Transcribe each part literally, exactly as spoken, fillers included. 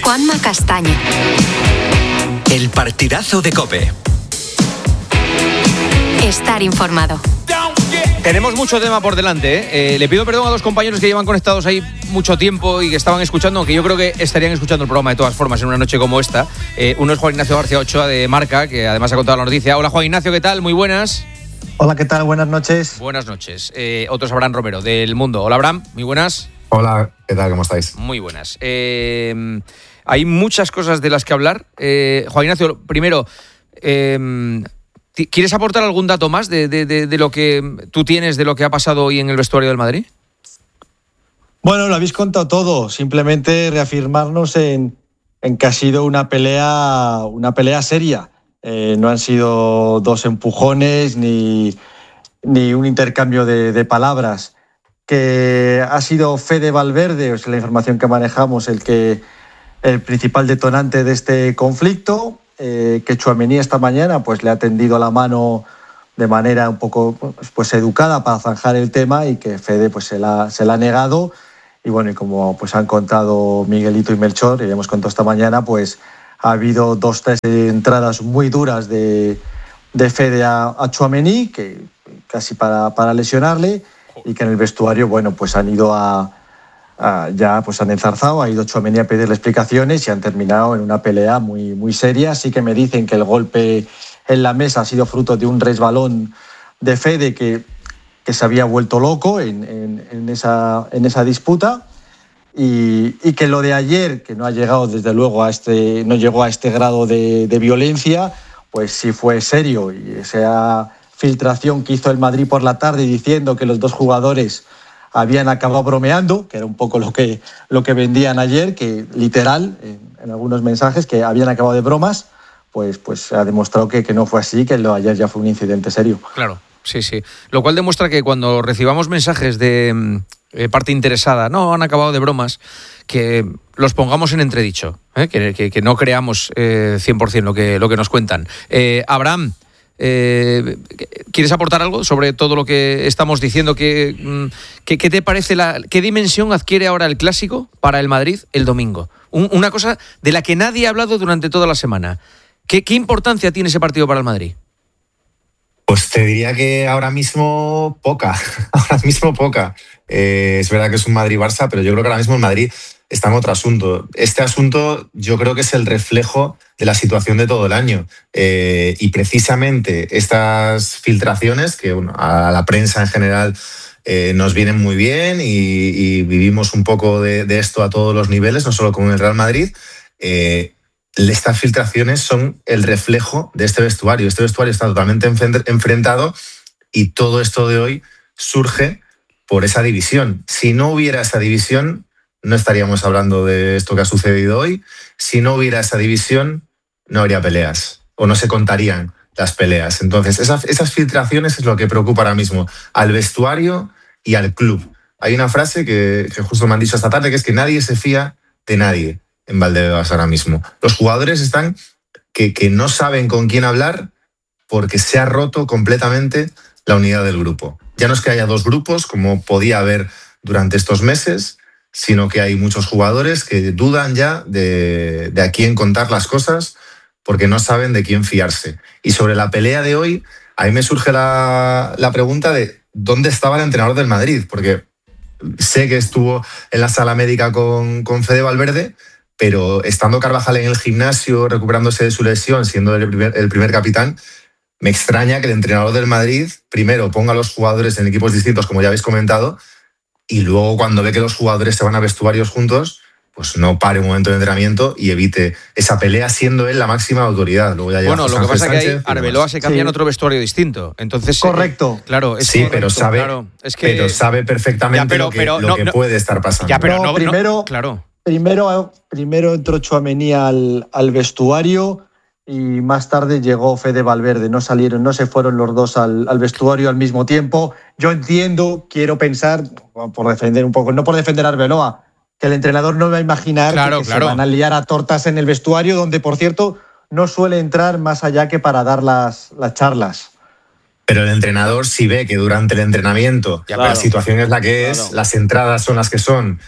Juanma Castaño. El partidazo de COPE. Estar informado. Tenemos mucho tema por delante, ¿eh? Eh, le pido perdón a dos compañeros que llevan conectados ahí mucho tiempo y que estaban escuchando, aunque yo creo que estarían escuchando el programa de todas formas en una noche como esta. Eh, uno es Juan Ignacio García Ochoa de Marca, que además ha contado la noticia. Hola Juan Ignacio, ¿qué tal? Muy buenas. Hola, ¿qué tal? Buenas noches. Buenas noches. Eh, otro es Abraham Romero, del Mundo. Hola Abraham, muy buenas. Hola, ¿qué tal? ¿Cómo estáis? Muy buenas. Eh, hay muchas cosas de las que hablar. Eh, Juan Ignacio, primero... Eh, ¿Quieres aportar algún dato más de, de, de, de lo que tú tienes, de lo que ha pasado hoy en el vestuario del Madrid? Bueno, lo habéis contado todo. Simplemente reafirmarnos en, en que ha sido una pelea, una pelea seria. Eh, no han sido dos empujones ni, ni un intercambio de, de palabras. Que ha sido Fede Valverde, o sea, la información que manejamos, el, que, el principal detonante de este conflicto. Eh, que Tchouaméni esta mañana pues le ha tendido la mano de manera un poco pues educada para zanjar el tema, y que Fede pues se la, se la ha negado. Y bueno, y como pues han contado Miguelito y Melchor, y hemos contado esta mañana, pues ha habido dos tres entradas muy duras de, de Fede a, a Tchouaméni, que casi para, para lesionarle, y que en el vestuario bueno pues han ido a Uh, ya pues han enzarzado, ha ido Tchouaméni a pedirle explicaciones y han terminado en una pelea muy, muy seria. Sí que me dicen que el golpe en la mesa ha sido fruto de un resbalón de Fede que, que se había vuelto loco en, en, en, esa, en esa disputa, y, y que lo de ayer, que no ha llegado desde luego a este, no llegó a este grado de, de violencia, pues sí fue serio. Y esa filtración que hizo el Madrid por la tarde diciendo que los dos jugadores habían acabado bromeando, que era un poco lo que, lo que vendían ayer, que literal, en, en algunos mensajes, que habían acabado de bromas, pues, pues ha demostrado que, que no fue así, que lo de ayer ya fue un incidente serio. Claro, sí, sí. Lo cual demuestra que cuando recibamos mensajes de eh, parte interesada, no, han acabado de bromas, que los pongamos en entredicho, ¿eh? que, que, que no creamos eh, cien por ciento lo que, lo que nos cuentan. Eh, Abraham, Eh, ¿quieres aportar algo sobre todo lo que estamos diciendo? ¿Qué, qué, qué te parece la, qué dimensión adquiere ahora el clásico para el Madrid el domingo? Un, una cosa de la que nadie ha hablado durante toda la semana. ¿Qué, qué importancia tiene ese partido para el Madrid? Pues te diría que ahora mismo poca, ahora mismo poca. Eh, es verdad que es un Madrid-Barça, pero yo creo que ahora mismo el Madrid está en otro asunto. Este asunto yo creo que es el reflejo de la situación de todo el año. Eh, y precisamente estas filtraciones, que bueno, a la prensa en general eh, nos vienen muy bien, y, y vivimos un poco de, de esto a todos los niveles, no solo con el Real Madrid, eh, estas filtraciones son el reflejo de este vestuario. Este vestuario está totalmente enfrentado, y todo esto de hoy surge por esa división. Si no hubiera esa división, no estaríamos hablando de esto que ha sucedido hoy. Si no hubiera esa división, no habría peleas, o no se contarían las peleas. Entonces, esas, esas filtraciones es lo que preocupa ahora mismo al vestuario y al club. Hay una frase que, que justo me han dicho esta tarde, que es que nadie se fía de nadie en Valdebebas ahora mismo. Los jugadores están que, que no saben con quién hablar, porque se ha roto completamente la unidad del grupo. Ya no es que haya dos grupos, como podía haber durante estos meses, sino que hay muchos jugadores que dudan ya de, de a quién contar las cosas, porque no saben de quién fiarse. Y sobre la pelea de hoy, a mí me surge la, la pregunta de ¿dónde estaba el entrenador del Madrid? Porque sé que estuvo en la sala médica con, con Fede Valverde, pero estando Carvajal en el gimnasio, recuperándose de su lesión, siendo el primer, el primer capitán, me extraña que el entrenador del Madrid primero ponga a los jugadores en equipos distintos, como ya habéis comentado, y luego cuando ve que los jugadores se van a vestuarios juntos, pues no pare un momento de entrenamiento y evite esa pelea, siendo él la máxima autoridad. Luego ya llega bueno, José lo que Ángel pasa es que ahí Sánchez, Arbeloa se cambia sí. en otro vestuario distinto. Entonces, correcto. Eh, claro, es sí, correcto, pero sabe, claro, es que, pero sabe perfectamente ya, pero, lo que, pero, lo no, que no, puede estar pasando. Ya, pero no, no, primero, no, claro. Primero, primero entró Tchouaméni al, al vestuario, y más tarde llegó Fede Valverde. No salieron, no se fueron los dos al, al vestuario al mismo tiempo. Yo entiendo, quiero pensar, por defender un poco, no por defender a Arbeloa, que el entrenador no va a imaginar claro, que, que claro. se van a liar a tortas en el vestuario, donde, por cierto, no suele entrar más allá que para dar las, las charlas. Pero el entrenador, si ve que durante el entrenamiento Ya, la claro, situación es la que es, claro. las entradas son las que son,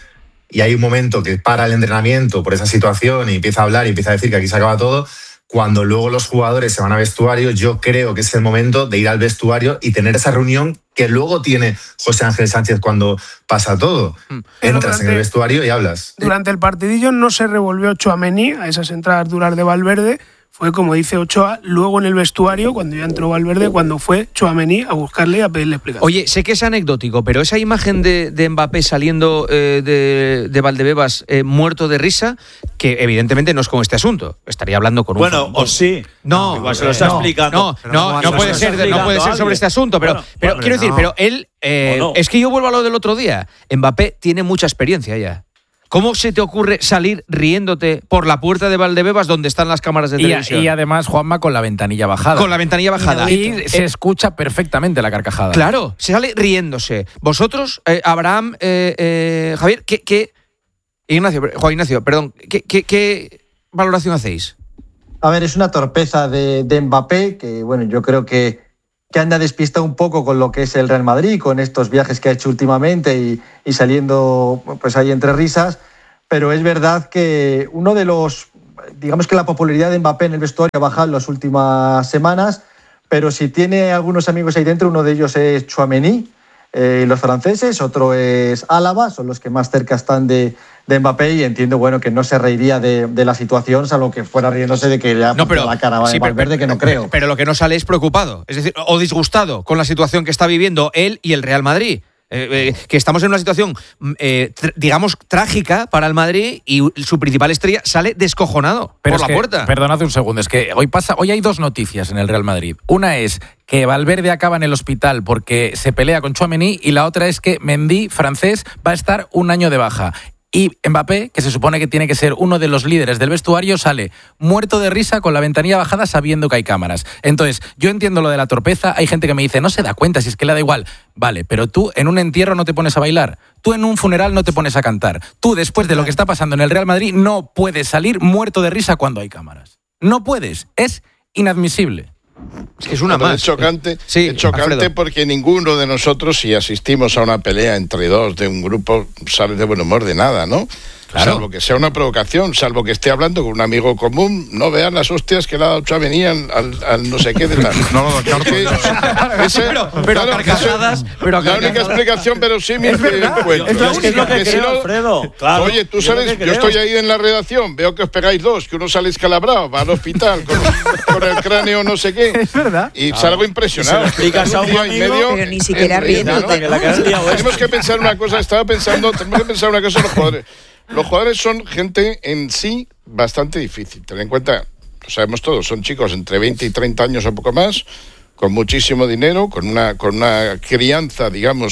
y hay un momento que para el entrenamiento por esa situación y empieza a hablar y empieza a decir que aquí se acaba todo, cuando luego los jugadores se van a vestuario, yo creo que es el momento de ir al vestuario y tener esa reunión que luego tiene José Ángel Sánchez cuando pasa todo. Pero Entras durante, en el vestuario y hablas. Durante el partidillo no se revolvió Tchouaméni a esas entradas duras de Valverde. Fue, como dice Ochoa, luego en el vestuario, cuando ya entró Valverde, cuando fue Tchouaméni a buscarle y a pedirle explicación. Oye, sé que es anecdótico, pero esa imagen de, de Mbappé saliendo eh, de, de Valdebebas eh, muerto de risa, que evidentemente no es con este asunto. Estaría hablando con un... Bueno, o sí. No, igual se lo está no, explicando. No, no, no, no puede ser, no puede ser sobre este asunto, pero, Bueno, pero bueno, quiero decir, no. pero él... Eh, no. Es que yo vuelvo a lo del otro día. Mbappé tiene mucha experiencia ya. ¿Cómo se te ocurre salir riéndote por la puerta de Valdebebas donde están las cámaras de Y, televisión? y además, Juanma, con la ventanilla bajada. Con la ventanilla bajada. Y se escucha perfectamente la carcajada. Claro, se sale riéndose. Vosotros, eh, Abraham, eh, eh, Javier, ¿qué, qué... Ignacio, Juan Ignacio, perdón, ¿qué, qué, qué valoración hacéis? A ver, es una torpeza de, de Mbappé, que bueno, yo creo que, que anda despistado un poco con lo que es el Real Madrid, con estos viajes que ha hecho últimamente y, y saliendo pues ahí entre risas, pero es verdad que uno de los, digamos que la popularidad de Mbappé en el vestuario ha bajado en las últimas semanas, pero si tiene algunos amigos ahí dentro, uno de ellos es Tchouaméni, eh, los franceses, otro es Álava, son los que más cerca están de, de Mbappé, y entiendo bueno que no se reiría de, de la situación, salvo que fuera riéndose de que le ha No, pero, puesto la cara a sí, Valverde, pero, que no creo. Pero, pero lo que no sale es preocupado, es decir, o disgustado con la situación que está viviendo él y el Real Madrid. Eh, eh, que estamos en una situación, eh, tr- digamos, trágica para el Madrid y su principal estrella sale descojonado Pero por es la que, puerta. Perdonad un segundo, es que hoy pasa, hoy hay dos noticias en el Real Madrid. Una es que Valverde acaba en el hospital porque se pelea con Tchouaméni, y la otra es que Mendy, francés, va a estar un año de baja. Y Mbappé, que se supone que tiene que ser uno de los líderes del vestuario, sale muerto de risa con la ventanilla bajada sabiendo que hay cámaras. Entonces, yo entiendo lo de la torpeza. Hay gente que me dice, no se da cuenta, si es que le da igual. Vale, pero tú en un entierro no te pones a bailar. Tú en un funeral no te pones a cantar. Tú, después de lo que está pasando en el Real Madrid, no puedes salir muerto de risa cuando hay cámaras. No puedes. Es inadmisible. Es una Bueno, más. Es chocante, Sí, es chocante Alfredo. porque ninguno de nosotros, si asistimos a una pelea entre dos de un grupo, sale de buen humor de nada, ¿no? Claro. Salvo que sea una provocación, salvo que esté hablando con un amigo común, no vean las hostias que le ha dado Tchouaméni al, al, al no sé qué de tal. No lo descarto. Ese- Pero- pero claro, carcajadas, eso- pero la única carcajadas. explicación verosímil que encuentro. Es lo, es lo que, Que si creo, no- Alfredo. Claro, Oye, tú es lo sabes, que yo creo. estoy ahí en la redacción, veo que os pegáis dos, que uno sale escalabrado, va al hospital con, con el cráneo no sé qué. Es verdad. Y salgo impresionado. Y se lo explicas a un día y amigo, medio pero ni siquiera en risa, riéndote, ¿no? Que la que has liado es- Tenemos que pensar una cosa, estaba pensando, tenemos que pensar una cosa los jugadores. Los jugadores son gente en sí bastante difícil. Ten en cuenta, lo sabemos todos, son chicos entre veinte y treinta años o poco más, con muchísimo dinero, con una, con una crianza, digamos,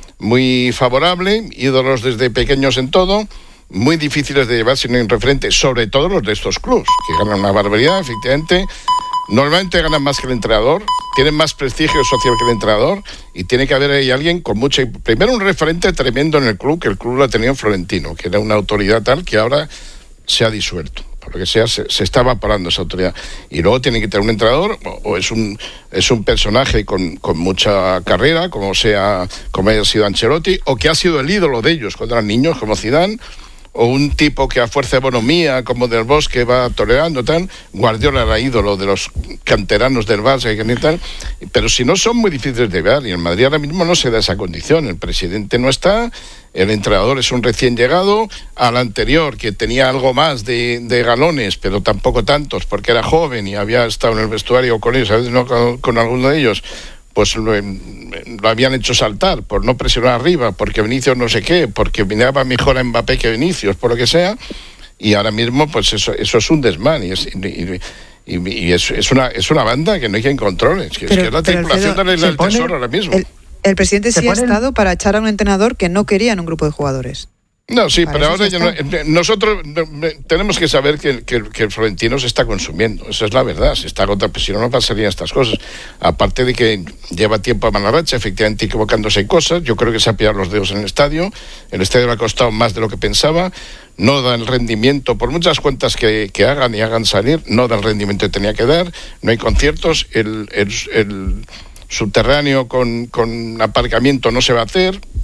muy favorable, ídolos desde pequeños en todo, muy difíciles de llevar sin un referente, sobre todo los de estos clubs, que ganan una barbaridad, efectivamente. Normalmente ganan más que el entrenador, tienen más prestigio social que el entrenador, y tiene que haber ahí alguien con mucha... Primero, un referente tremendo en el club, que el club lo ha tenido Florentino, que era una autoridad tal que ahora se ha disuelto. Por lo que sea, se, se está evaporando esa autoridad. Y luego tiene que tener un entrenador, o, o es un es un personaje con, con mucha carrera, como sea como haya sido Ancelotti, o que ha sido el ídolo de ellos cuando eran niños, como Zidane, o un tipo que a fuerza de bonomía, como Del Bosque, va tolerando, tal. Guardiola era ídolo de los canteranos del Barça y tal. Pero si no, son muy difíciles de ver, y en Madrid ahora mismo no se da esa condición. El presidente no está, el entrenador es un recién llegado, al anterior, que tenía algo más de, de galones, pero tampoco tantos, porque era joven y había estado en el vestuario con ellos, a veces no con, con alguno de ellos, pues lo, lo habían hecho saltar por no presionar arriba, porque Vinicius no sé qué, porque miraba mejor a Mbappé que Vinicius, por lo que sea, y ahora mismo pues eso, eso es un desmán, y es, y, y, y es, es, una, es una banda que no hay quien controle, es que, Pero- es, que es la pero, tripulación Alfredo, de la se del pone Tesoro ahora mismo. El, el presidente ¿Se sí ha ponen? estado para echar a un entrenador que no quería en un grupo de jugadores. No, sí, Para pero eso ahora sí ya no- está. eh, nosotros no, me- tenemos que saber que, que, que el Florentino se está consumiendo, esa es la verdad, se está agotando, pues si no, no pasarían estas cosas. Aparte de que lleva tiempo a mala racha, efectivamente equivocándose en cosas, yo creo que se ha pillado los dedos en el estadio, el estadio le ha costado más de lo que pensaba, no da el rendimiento, por muchas cuentas que, que hagan y hagan salir, no da el rendimiento que tenía que dar, no hay conciertos, el, el, el subterráneo con, con aparcamiento no se va a hacer,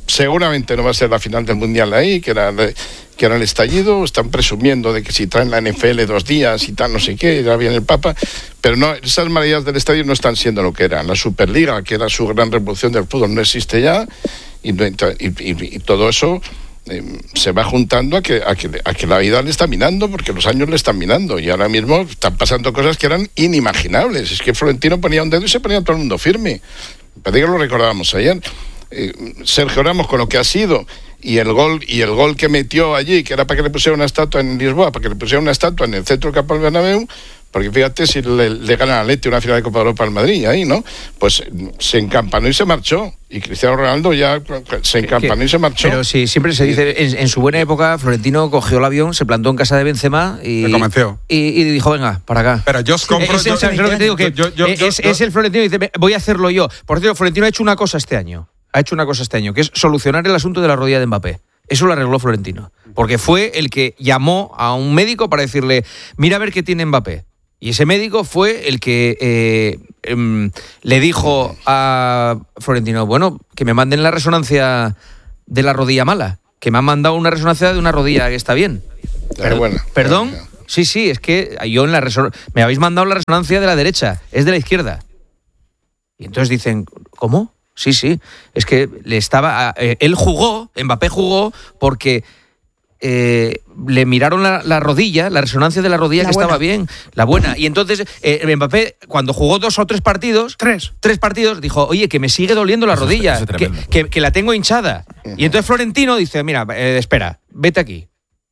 seguramente no va a ser la final del Mundial ahí, que era, que era el estallido. Están presumiendo de que si traen la N F L dos días y tal, no sé qué, ya viene el Papa. Pero no, esas maravillas del estadio no están siendo lo que eran. La Superliga, que era su gran revolución del fútbol, no existe ya. Y, y, y, y todo eso eh, se va juntando a que, a, que, a que la vida le está minando, porque los años le están minando. Y ahora mismo están pasando cosas que eran inimaginables. Es que Florentino ponía un dedo y se ponía todo el mundo firme. Me parece que lo recordábamos ayer. Eh, Sergio Ramos con lo que ha sido y el gol y el gol que metió allí, que era para que le pusiera una estatua en Lisboa, para que le pusiera una estatua en el centro del campo del Bernabéu, porque fíjate si le, le gana al Leti una final de Copa de Europa al Madrid ahí, ¿no? Pues se encampanó y se marchó. Y Cristiano Ronaldo ya se encampanó y se marchó. Pero sí, siempre se dice, en, en su buena época, Florentino cogió el avión, se plantó en casa de Benzema y... Me convenció. Y, y dijo, venga, para acá. Pero yo os compro... Es, yo, es, es, lo que te digo, que yo, yo, yo, es, yo, es el Florentino y dice, voy a hacerlo yo. Por cierto, Florentino ha hecho una cosa este año. Ha hecho una cosa este año, que es solucionar el asunto de la rodilla de Mbappé. Eso lo arregló Florentino. Porque fue el que llamó a un médico para decirle, mira a ver qué tiene Mbappé. Y ese médico fue el que eh, eh, le dijo a Florentino, bueno, que me manden la resonancia de la rodilla mala. Que me han mandado una resonancia de una rodilla que está bien. Pero bueno. ¿Perdón? Sí, sí, es que yo en la reson- me habéis mandado la resonancia de la derecha, es de la izquierda. Y entonces dicen, ¿cómo? Sí, sí, es que le estaba... Eh, él jugó, Mbappé jugó, porque eh, le miraron la, la rodilla, la resonancia de la rodilla la que buena. Estaba bien, la buena. Y entonces eh, Mbappé, cuando jugó dos o tres partidos, tres, tres partidos, dijo, oye, que me sigue doliendo la eso rodilla, es, que, que, que la tengo hinchada. Y entonces Florentino dice, mira, eh, espera, vete aquí.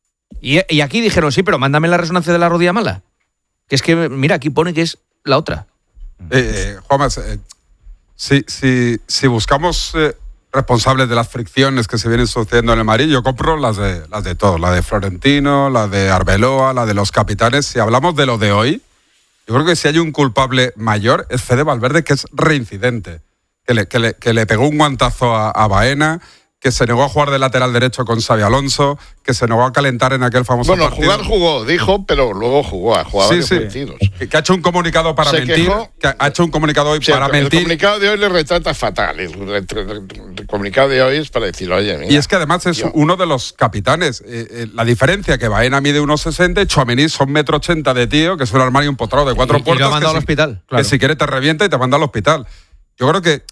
Y, y aquí dijeron, sí, pero mándame la resonancia de la rodilla mala. Que es que, mira, aquí pone que es la otra. Eh, eh, Juanma, eh, Si, si, si buscamos eh, responsables de las fricciones que se vienen sucediendo en el Madrid, yo compro las de, las de todos, la de Florentino, la de Arbeloa, la de los capitanes. Si hablamos de lo de hoy, yo creo que si hay un culpable mayor es Fede Valverde, que es reincidente, que le, que le, que le pegó un guantazo a, a Baena, que se negó a jugar de lateral derecho con Xabi Alonso, que se negó a calentar en aquel famoso bueno, partido. Bueno, jugar jugó, dijo, pero luego jugó, ha jugado sí, varios sí. partidos. Que ha hecho un comunicado para se mentir, quejó, que ha hecho un comunicado hoy sí, para el, mentir. El comunicado de hoy le retrata fatal. El, el, el, el comunicado de hoy es para decirlo, oye, mira. Y es que además es yo. uno de los capitanes. Eh, eh, la diferencia que Baena mide uno sesenta y Tchouaméni son un metro ochenta de tío, que es un armario empotrado de cuatro y, puertas. Y lo ha mandado que al si, hospital. Que claro. si quiere te revienta y te manda al hospital. Yo creo que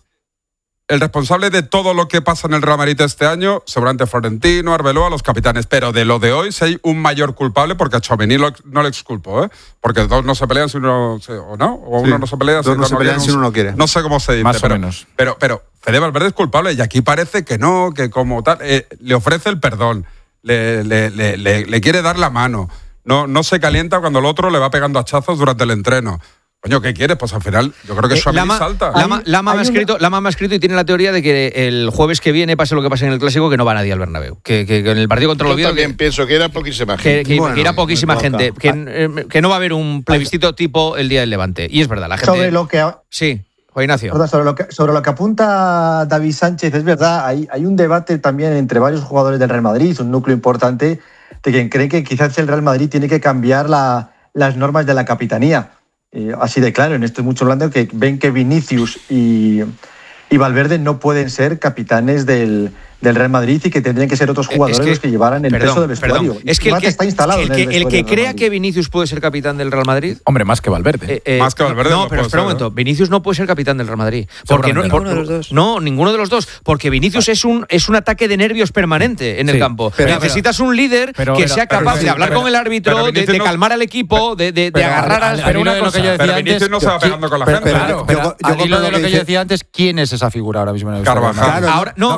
el responsable de todo lo que pasa en el Real Madrid este año, seguramente Florentino, Arbeloa, los capitanes. Pero de lo de hoy, si hay un mayor culpable, porque a Tchouaméni lo, no le exculpo, ¿eh? Porque dos no se pelean si uno... ¿O no? O sí. uno no se pelea dos si no, no se pelean si uno no quiere. No sé cómo se dice. Más pero, o menos. Pero, pero Fede Valverde es culpable y aquí parece que no, que como tal... Eh, le ofrece el perdón, le, le, le, le, le quiere dar la mano. No, no se calienta cuando el otro le va pegando hachazos durante el entreno. Coño, ¿qué quieres? Pues al final yo creo que eh, Tchouaméni salta. Lama, Lama, me ha escrito, Lama me ha escrito y tiene la teoría de que el jueves que viene, pase lo que pase en el Clásico, que no va nadie al Bernabéu. Que, que, que en el partido contra el Oviedo... Yo también que, pienso que era poquísima gente. Que, que, bueno, que era poquísima gente. Que, eh, que no va a haber un plebiscito tipo el día del Levante. Y es verdad, la gente... Sobre lo que... Sí, Juan Ignacio. Perdón, sobre, lo que, sobre lo que apunta David Sánchez, es verdad, hay, hay un debate también entre varios jugadores del Real Madrid, un núcleo importante, de quien cree que quizás el Real Madrid tiene que cambiar la, las normas de la capitanía. Eh, así de claro, en esto mucho hablando que ven que Vinicius y, y Valverde no pueden ser capitanes del, del Real Madrid y que tendrían que ser otros jugadores es que, los que llevaran el perdón, peso del vestuario. Es que el que, está instalado el que, en el, el que crea que Vinicius puede ser capitán del Real Madrid... Hombre, más que Valverde. Eh, eh, más que Valverde. No, no pero espera un momento. ser, ¿no? Vinicius no puede ser capitán del Real Madrid. Porque no, ninguno por, de los dos. No, ninguno de los dos. Porque Vinicius es un, es un ataque de nervios permanente en sí, el campo. Pero, Necesitas pero, un líder pero, que pero, sea capaz pero, de hablar pero, con el árbitro, de, de calmar al equipo, de, de, de agarrar a... Pero una cosa... Pero Vinicius no se va pegando con la gente. Claro, al hilo de lo que yo decía antes, ¿quién es esa figura ahora mismo en el Carvajal. Ahora, no,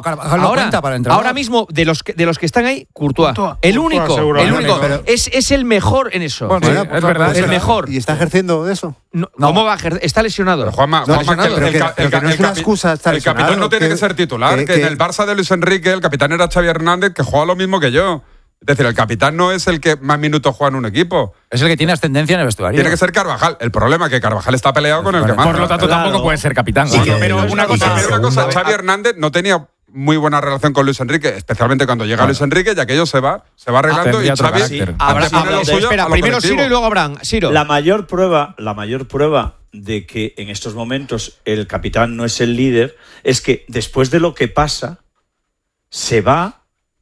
ahora mismo, de los de los que están ahí, Courtois. Courtois. El único, Courtois, el único. Pero, es, es el mejor en eso. Bueno, sí, es verdad. El mejor. ¿Y está ejerciendo de eso? No, ¿Cómo va a ejercer? Está lesionado. Pero Juanma, no, Juanma, lesionado. Que, el, el, que, el, no es una excusa estar el lesionado. capitán no tiene que, que ser titular. Que, que, que en el Barça de Luis Enrique, el capitán era Xavi Hernández, que juega lo mismo que yo. Es decir, el capitán no es el que más minutos juega en un equipo. Es el que tiene ascendencia en el vestuario. Tiene que ser Carvajal. El problema es que Carvajal está peleado con el que manda. Por lo tanto, claro. tampoco puede ser capitán. Sí, ¿no? Pero una cosa, pero una cosa, Xavi Hernández no tenía muy buena relación con Luis Enrique, especialmente cuando llega claro. Luis Enrique, ya que ello se va, se va arreglando ah, y Xavi sí. Ahora, lo suyo espera, primero Siro y luego Abraham. Siro. La mayor prueba, la mayor prueba de que en estos momentos el capitán no es el líder es que después de lo que pasa, se va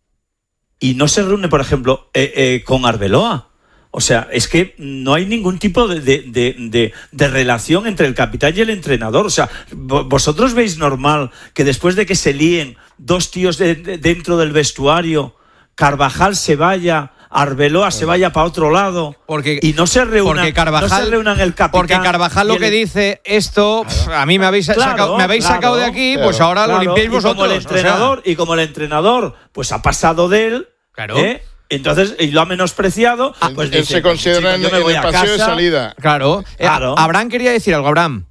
y no se reúne, por ejemplo, eh, eh, con Arbeloa. O sea, es que no hay ningún tipo de, de, de, de, de relación entre el capitán y el entrenador. O sea, ¿vosotros veis normal que después de que se líen dos tíos de, de, dentro del vestuario, Carvajal se vaya, Arbeloa se vaya para otro lado porque, y no se reúnan, porque Carvajal, no se reúnan el capitán? Porque Carvajal lo el, que dice, esto, claro, a mí me habéis, claro, sacado, me habéis claro, sacado de aquí, claro, pues ahora claro, lo limpiáis vosotros. Y como el entrenador, o sea, y como el entrenador pues ha pasado de él, claro. ¿eh? Entonces, y lo ha menospreciado, ah, pues él dice, se considera en, en el paseo casa, de salida. Claro. claro. Eh, Abraham quería decir algo, Abraham.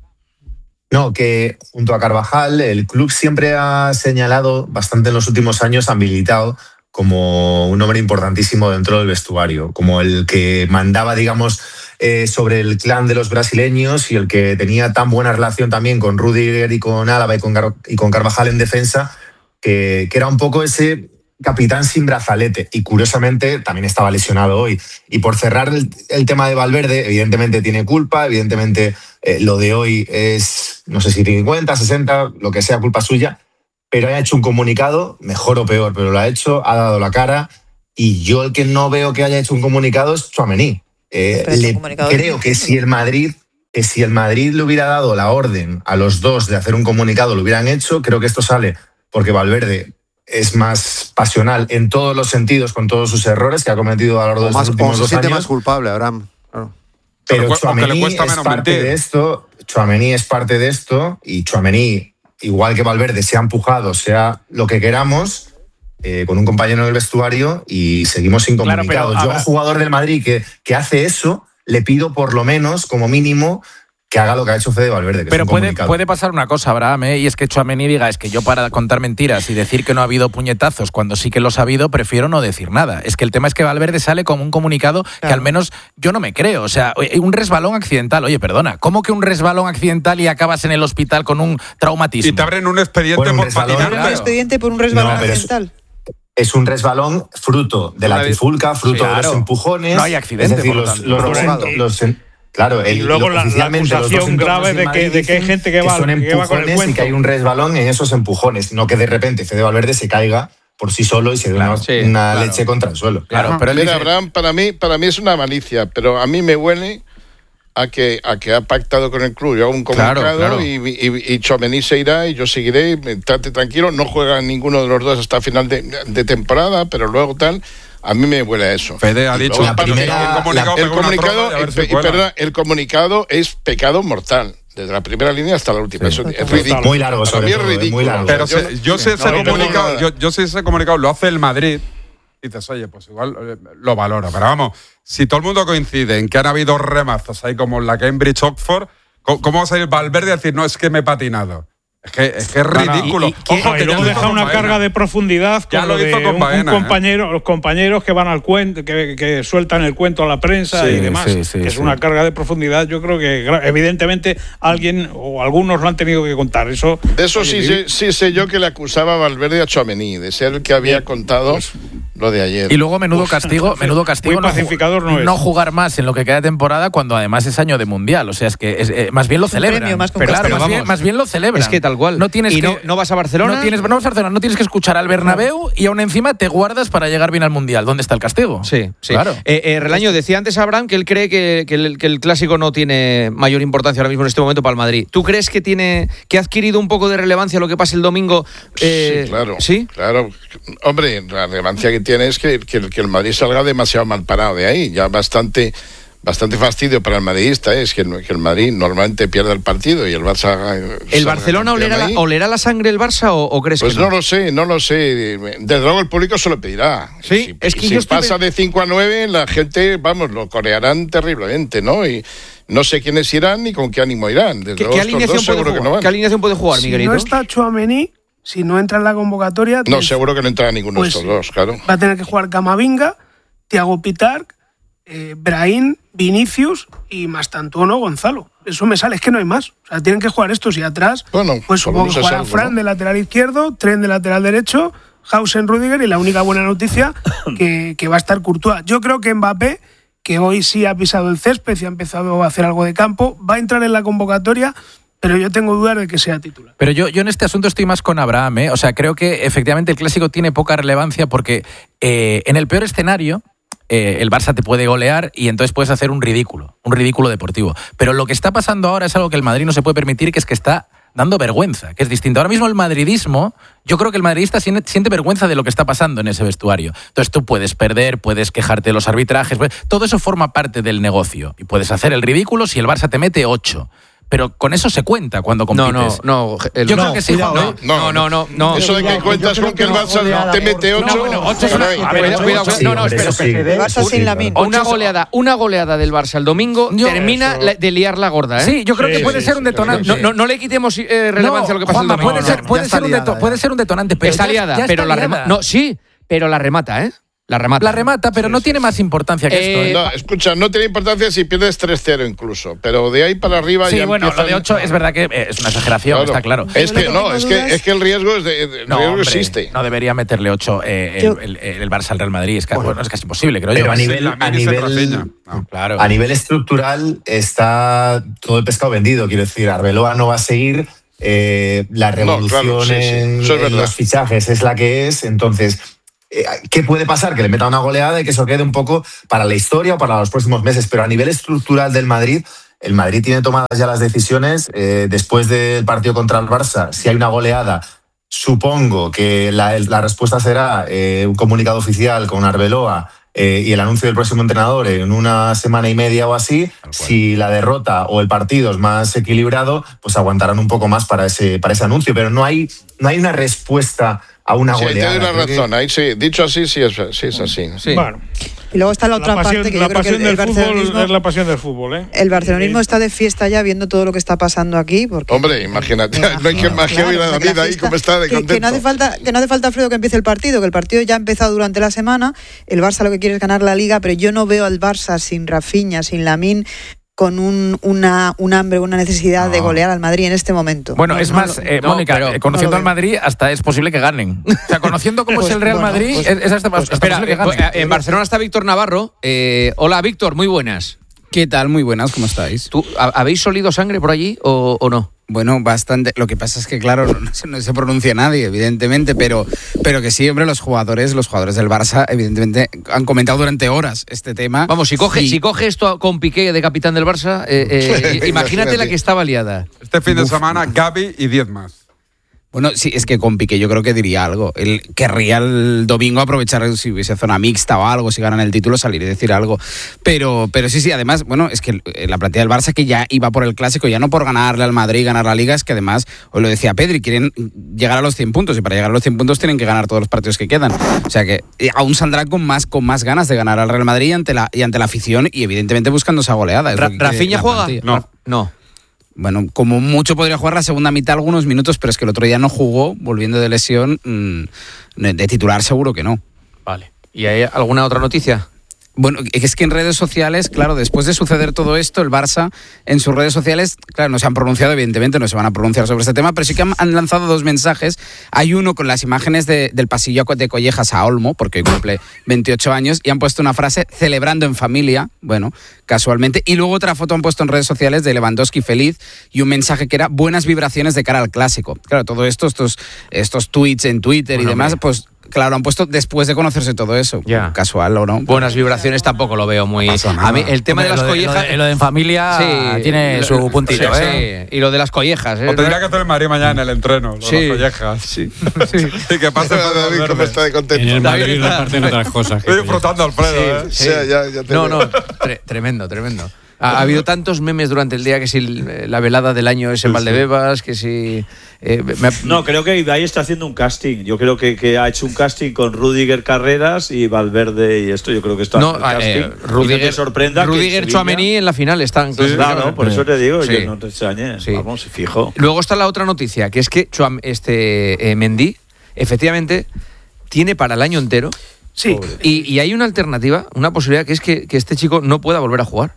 No, que junto a Carvajal, el club siempre ha señalado bastante en los últimos años a Militao como un hombre importantísimo dentro del vestuario, como el que mandaba, digamos, eh, sobre el clan de los brasileños y el que tenía tan buena relación también con Rüdiger y con Álava y con, Car- y con Carvajal en defensa, que, que era un poco ese capitán sin brazalete. Y curiosamente también estaba lesionado hoy. Y por cerrar el, el tema de Valverde, evidentemente tiene culpa, evidentemente eh, lo de hoy es, no sé si cincuenta, sesenta, lo que sea, culpa suya, pero ha hecho un comunicado, mejor o peor, pero lo ha hecho, ha dado la cara, y yo el que no veo que haya hecho un comunicado es Tchouaméni. Eh, le, creo que si el Madrid, que si el Madrid le hubiera dado la orden a los dos de hacer un comunicado, lo hubieran hecho. Creo que esto sale porque Valverde es más pasional en todos los sentidos, con todos sus errores que ha cometido a lo largo de los últimos dos años. Se siente más culpable, Abraham. Claro. Pero Tchouaméni es parte mentir. de esto. Tchouaméni es parte de esto y Tchouaméni, igual que Valverde, se ha empujado, sea lo que queramos, eh, con un compañero en el vestuario y seguimos sin comunicado. Claro, pero, Yo a un jugador del Madrid que, que hace eso, le pido por lo menos, como mínimo, que haga lo que ha hecho Fede Valverde. Que pero es un puede, puede pasar una cosa, Abraham, ¿eh? Y es que Tchouaméni diga, es que yo para contar mentiras y decir que no ha habido puñetazos cuando sí que los ha habido, prefiero no decir nada. Es que el tema es que Valverde sale con un comunicado claro. que al menos yo no me creo. O sea, un resbalón accidental. Oye, perdona, ¿cómo que un resbalón accidental y acabas en el hospital con un traumatismo? Y te abren un expediente bueno, un por resbalón, patinar. claro. Un expediente por un resbalón no, accidental. Es, es un resbalón fruto de la trifulca, fruto claro. de los empujones. No hay accidente, es decir, por los, tanto. los, los, los, los Claro, el, y luego lo, la, la acusación grave de que, de que hay gente que, va, que, son que va con el cuento. Y que hay un resbalón en esos empujones, no que de repente Fede Valverde se caiga por sí solo y se dé claro, una, sí, una claro. leche contra el suelo. Claro, pero Mira, dice... Abraham, para mí, para mí es una malicia, pero a mí me huele a que, a que ha pactado con el club. Yo hago un comunicado claro, claro. y, y, y Tchouaméni se irá y yo seguiré, estate tranquilo, no juega ninguno de los dos hasta final de, de temporada, pero luego tal... A mí me huele a eso. Fede ha dicho la primera, el comunicado, la, el, comunicado el, si perdona, el comunicado es pecado mortal. Desde la primera línea hasta la última. Sí. Eso es ridículo. Muy largo, Para mí es ridículo. Muy largo. Pero yo, se, yo sé ese no, comunicado, yo, yo sé ese comunicado, lo hace el Madrid. Y dices, oye, pues igual lo valoro. Pero vamos, si todo el mundo coincide en que han habido remazos ahí como en la Cambridge Oxford, ¿cómo va a salir Valverde a decir, no, es que me he patinado? Es que es, que es ridículo. No, no. Y, y, Ojo, y luego deja una Baena. carga de profundidad con ya lo, lo de con un, Baena, un compañero, ¿eh? Los compañeros que van al cuento, que, que sueltan el cuento a la prensa sí, y demás. Sí, sí, que es sí. una carga de profundidad. Yo creo que evidentemente alguien o algunos lo han tenido que contar. Eso. De eso sí, sí, sí sé yo que le acusaba a Valverde a Tchouaméni de ser el que había contado pues, lo de ayer. Y luego menudo castigo, menudo castigo no, pacificador no, no jugar más en lo que queda de temporada cuando además es año de mundial. O sea, es que es, eh, más bien lo celebran. Premio, más pero claro, más bien, más bien lo celebran. Es que tal cual. No tienes y que no, no vas a Barcelona. No tienes, no vas a Barcelona, no tienes que escuchar al Bernabéu y aún encima te guardas para llegar bien al Mundial. ¿Dónde está el castigo? Sí, sí. Claro. Eh, eh, Relaño, decía antes Abraham que él cree que, que, el, que el clásico no tiene mayor importancia ahora mismo en este momento para el Madrid. ¿Tú crees que tiene que ha adquirido un poco de relevancia lo que pase el domingo? Eh, sí, claro. ¿Sí? Claro. Hombre, la relevancia que tiene es que, que, que el Madrid salga demasiado mal parado de ahí. Ya bastante... Bastante fastidio para el madridista es que el, que el Madrid normalmente pierde el partido y el Barça... ¿El Barcelona olerá la, olerá la sangre el Barça o, o crees pues que no? Pues no lo sé, no lo sé. Desde luego el público se lo pedirá. Sí, si, es que si yo pasa estuve... de cinco a nueve, la gente, vamos, lo corearán terriblemente, ¿no? Y no sé quiénes irán ni con qué ánimo irán. Desde ¿Qué, luego, ¿qué, alineación dos, seguro que no van. ¿Qué alineación puede jugar, si Miguelito? Si no está Tchouaméni, si no entra en la convocatoria... No, seguro que no entrará ninguno pues, de estos dos, claro. Va a tener que jugar Camavinga, Thiago Pitarch, Eh, Brahim, Vinicius y Mastantuono, Gonzalo. Eso me sale, es que no hay más. O sea, tienen que jugar estos y atrás. Bueno, pues supongo que jugará Fran, ¿no?, de lateral izquierdo, Tren de lateral derecho, Hausen, Rüdiger y la única buena noticia que, que va a estar Courtois. Yo creo que Mbappé, que hoy sí ha pisado el césped y ha empezado a hacer algo de campo, va a entrar en la convocatoria, pero yo tengo dudas de que sea titular. Pero yo, yo en este asunto estoy más con Abraham, ¿eh? O sea, creo que efectivamente el Clásico tiene poca relevancia porque eh, en el peor escenario eh, el Barça te puede golear y entonces puedes hacer un ridículo, un ridículo deportivo. Pero lo que está pasando ahora es algo que el Madrid no se puede permitir, que es que está dando vergüenza, que es distinto. Ahora mismo el madridismo, yo creo que el madridista siente, siente vergüenza de lo que está pasando en ese vestuario. Entonces tú puedes perder, puedes quejarte de los arbitrajes, todo eso forma parte del negocio y puedes hacer el ridículo si el Barça te mete ocho. Pero con eso se cuenta cuando compites. No, no, no. El, yo no, creo que sí, cuidado, Juan, no, no, no, no. Eso de que cuentas con que el Barça te mete ocho. No, bueno, ocho es una, a ver, cuidado, cuidado, sí, no, no, espera. sí. El Barça sin Lamine. Una goleada, una goleada del Barça el domingo yo, termina la, de liar la gorda, ¿eh? Sí, yo creo sí, que puede sí, ser sí, un detonante. No, no, no le quitemos eh, relevancia no, a lo que pasa Juanma, el domingo. puede ser, no, puede no, ser un liada, deto, puede ser un detonante, pero está ya, liada, ya pero está la remata. liada. No, sí, pero la remata, ¿eh? La remata. La remata, pero sí, no sí. tiene más importancia que eh, esto. ¿eh? No, escucha, no tiene importancia si pierdes tres cero incluso, pero de ahí para arriba sí, ya bueno, empiezan... lo de ocho es verdad que es una exageración, claro. está claro. Es que no, es que, es que el riesgo, es de, el no, riesgo hombre, existe. No debería meterle ocho eh, el, el, el, el Barça al Real Madrid, es, que, bueno, bueno, es casi imposible, creo pero yo. a nivel, a, nivel, no, claro. a nivel estructural está todo el pescado vendido, quiero decir, Arbeloa no va a seguir, eh, la revolución no, claro, sí, sí. en, en los fichajes es la que es, entonces... ¿Qué puede pasar? Que le meta una goleada y que eso quede un poco para la historia o para los próximos meses. Pero a nivel estructural del Madrid, el Madrid tiene tomadas ya las decisiones. Eh, después del partido contra el Barça, si hay una goleada, supongo que la, la respuesta será eh, un comunicado oficial con Arbeloa eh, y el anuncio del próximo entrenador en una semana y media o así. Si la derrota o el partido es más equilibrado, pues aguantarán un poco más para ese, para ese anuncio. Pero no hay, no hay una respuesta a una sí, goleada. Tiene una razón, que... ahí sí, dicho así, sí es, sí es así. Sí. Bueno. Y luego está la otra la pasión, parte que la yo creo que el, el barcelonismo es la pasión del fútbol, ¿eh? El barcelonismo está de fiesta ya viendo todo lo que está pasando aquí. Porque, hombre, imagínate, no hay que más que oír a David ahí cómo está de que, contento. Que no hace falta, que no hace falta, Alfredo, que empiece el partido, que el partido ya ha empezado durante la semana. El Barça lo que quiere es ganar la Liga, pero yo no veo al Barça sin Rafinha, sin Lamine, con un, una, un hambre, una necesidad no. de golear al Madrid en este momento. Bueno, no, es no más, lo, eh, no, Mónica, pero, eh, conociendo no al Madrid, hasta es posible que ganen. O sea, conociendo cómo pues, es el Real bueno, Madrid, pues, es, es hasta, pues, hasta espera, posible que ganen. Eh, en Barcelona está Víctor Navarro. Eh, hola, Víctor, muy buenas. ¿Qué tal? Muy buenas, ¿cómo estáis? ¿Tú, ¿Habéis olido sangre por allí o, o no? Bueno, bastante. Lo que pasa es que, claro, no se, no se pronuncia nadie, evidentemente, pero, pero que sí, hombre, los jugadores, los jugadores del Barça, evidentemente, han comentado durante horas este tema. Vamos, si coge, y... si coge esto con Piqué de capitán del Barça, eh, eh, imagínate la que estaba liada. Este fin de Uf. semana, Gavi y diez más. Bueno, sí, es que con Piqué yo creo que diría algo. Él querría el domingo aprovechar si hubiese zona mixta o algo, si ganan el título, salir y decir algo. Pero, pero sí, sí, además, bueno, es que la plantilla del Barça que ya iba por el Clásico, ya no por ganarle al Madrid, ganar la Liga, es que además, hoy lo decía Pedri, quieren llegar a los cien puntos y para llegar a los cien puntos tienen que ganar todos los partidos que quedan. O sea que aún saldrán con más, con más ganas de ganar al Real Madrid y ante la, y ante la afición y evidentemente buscando esa goleada. Ra- ¿Rafinha juega? No. No. Bueno, como mucho podría jugar la segunda mitad algunos minutos, pero es que el otro día no jugó, volviendo de lesión, mmm, de titular seguro que no. Vale. ¿Y hay alguna otra noticia? Bueno, es que en redes sociales, claro, después de suceder todo esto, el Barça en sus redes sociales, claro, no se han pronunciado, evidentemente, no se van a pronunciar sobre este tema, pero sí que han, han lanzado dos mensajes. Hay uno con las imágenes de, del pasillo de Collejas a Olmo, porque cumple veintiocho años, y han puesto una frase, celebrando en familia, bueno, casualmente, y luego otra foto han puesto en redes sociales de Lewandowski feliz y un mensaje que era buenas vibraciones de cara al Clásico. Claro, todo esto, estos, estos tweets en Twitter bueno, y demás, hombre. pues... Claro, lo han puesto después de conocerse todo eso. Ya. Casual o no. Buenas vibraciones tampoco lo veo muy... No a mí el tema Hombre, de las lo collejas... De, lo, de, lo de en familia sí, tiene lo, su puntito, sí, ¿eh? Sí. Y lo de las collejas, ¿eh? O tendría que hacer el Madrid mañana en el entreno, lo sí. de las collejas. Sí. sí. sí que pase por David, cómo está de contento. En el Madrid reparten otras cosas. Estoy disfrutando, Alfredo, sí, ¿eh? Sí. Sí, ya, ya te no, veo. no, tre- tremendo, tremendo. Ha, ha habido tantos memes durante el día que si la velada del año es en Valdebebas, que si... Eh, me... No, creo que Ibai está haciendo un casting. Yo creo que, que ha hecho un casting con Rudiger Carreras y Valverde y esto. Yo creo que está no, haciendo eh, casting. Rudiger, y no te sorprenda Rudiger que Tchouaméni en la final están. Sí, claro, por eso te digo, sí. yo no te extrañé. Sí. Vamos, fijo. Luego está la otra noticia, que es que Chouam, este eh, Mendy, efectivamente, tiene para el año entero. Sí. Y, y hay una alternativa, una posibilidad, que es que, que este chico no pueda volver a jugar.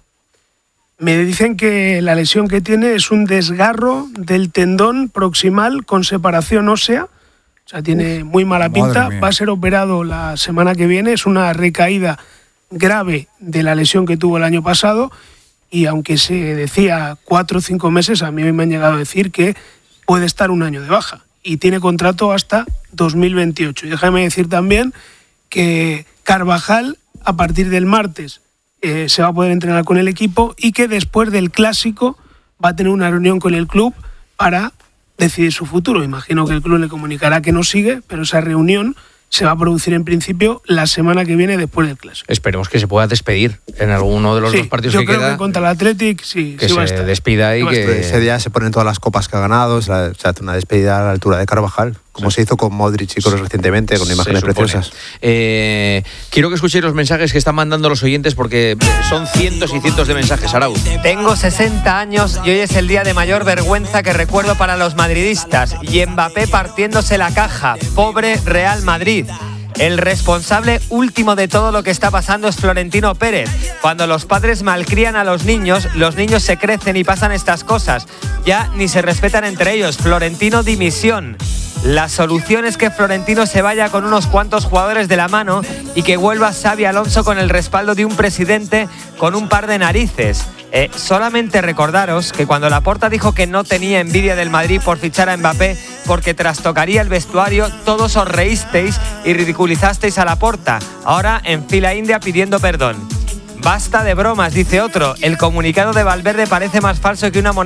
Me dicen que la lesión que tiene es un desgarro del tendón proximal con separación ósea. O sea, tiene muy mala pinta. Va a ser operado la semana que viene. Es una recaída grave de la lesión que tuvo el año pasado. y aunque se decía cuatro o cinco meses, a mí me han llegado a decir que puede estar un año de baja y tiene contrato hasta dos mil veintiocho. Y déjame decir también que Carvajal, a partir del martes, eh, se va a poder entrenar con el equipo y que después del Clásico va a tener una reunión con el club para decidir su futuro. Imagino que el club le comunicará que no sigue, pero esa reunión se va a producir en principio la semana que viene después del Clásico. Esperemos que se pueda despedir en alguno de los sí, dos partidos yo que creo queda. Que contra el Athletic sí, que sí se va a estar. despida y que ese día se ponen todas las copas que ha ganado, se hace una despedida a la altura de Carvajal, como sí. se hizo con Modric y Kroos recientemente, con imágenes preciosas. Eh, quiero que escuchéis los mensajes que están mandando los oyentes porque son cientos y cientos de mensajes. Arauz. Tengo sesenta años y hoy es el día de mayor vergüenza que recuerdo para los madridistas. Y Mbappé partiéndose la caja. Pobre Real Madrid. El responsable último de todo lo que está pasando es Florentino Pérez. Cuando los padres malcrían a los niños, los niños se crecen y pasan estas cosas. Ya ni se respetan entre ellos. Florentino, dimisión. La solución es que Florentino se vaya con unos cuantos jugadores de la mano y que vuelva Xabi Alonso con el respaldo de un presidente con un par de narices. Eh, solamente recordaros que cuando Laporta dijo que no tenía envidia del Madrid por fichar a Mbappé porque trastocaría el vestuario, todos os reísteis y ridiculizasteis a Laporta. Ahora en fila india pidiendo perdón. Basta de bromas, dice otro. El comunicado de Valverde parece más falso que una moneda.